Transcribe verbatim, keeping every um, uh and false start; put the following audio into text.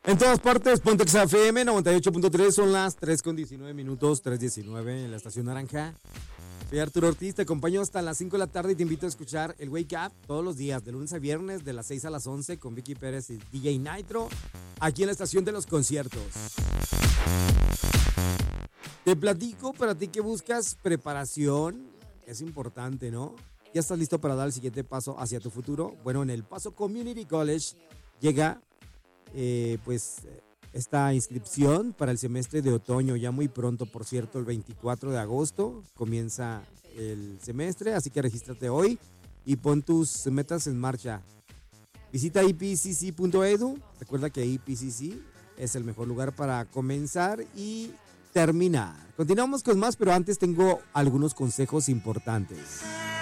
En todas partes, Pontex F M noventa y ocho punto tres, son las tres con diecinueve minutos, tres diecinueve en la estación Naranja. Soy Arturo Ortiz, te acompaño hasta las cinco de la tarde y te invito a escuchar el Wake Up todos los días, de lunes a viernes, de las seis a las once, con Vicky Pérez y D J Nitro, aquí en la estación de los conciertos. Te platico para ti que buscas preparación, es importante, ¿no? ¿Ya estás listo para dar el siguiente paso hacia tu futuro? Bueno, en el Paso Community College llega eh, pues esta inscripción para el semestre de otoño, ya muy pronto, por cierto, el veinticuatro de agosto comienza el semestre, así que regístrate hoy y pon tus metas en marcha. Visita i p c c punto e d u, recuerda que I P C C es el mejor lugar para comenzar y terminar. Continuamos con más, pero antes tengo algunos consejos importantes.